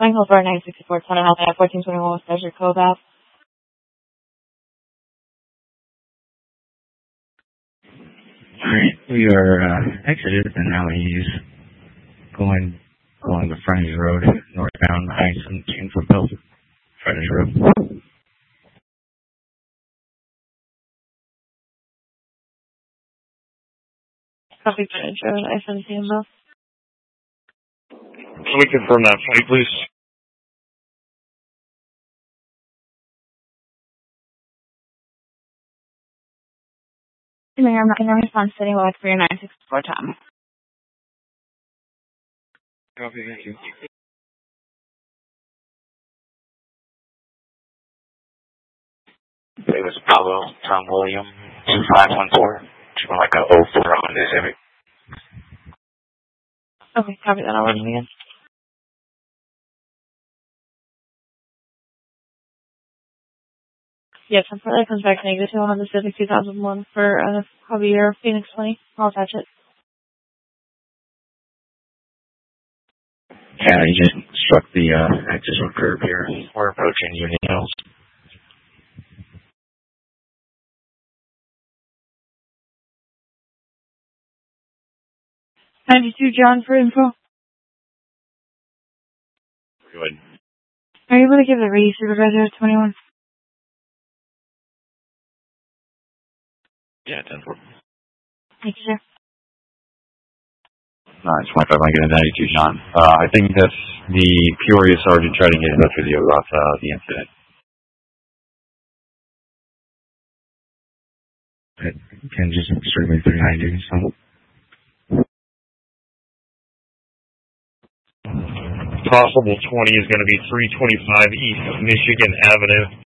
Michael for 964 Tunnel Health at 1421 West Desert Cove Ave. Alright, we are exited and now he's going along the frontage road northbound I-17 from Bill. Frontage road. Copy frontage road, I-17 Bill. Can we confirm that flight, please? Mayor, I'm not going to respond citywide for your 964 time. Copy, thank you. Davis Pablo, Tom William, 2514. Just like a 04 Honda Civic. Okay, copy that. I'll run it again. Yes, unfortunately it comes back negative on the Civic 2001 for Javier Phoenix 20. I'll attach it. Yeah, he just struck the access road curb here. We're approaching Union Hills. 92 John for info. Good. Are you able to give the radio supervisor 21? Yeah, 10-4. Thank you, sir. 925, I get a 92, John. I think that's the Peoria sergeant trying to get in touch with you about the incident. Can just strictly 390, so. Possible 20 is going to be 325 East Michigan Avenue.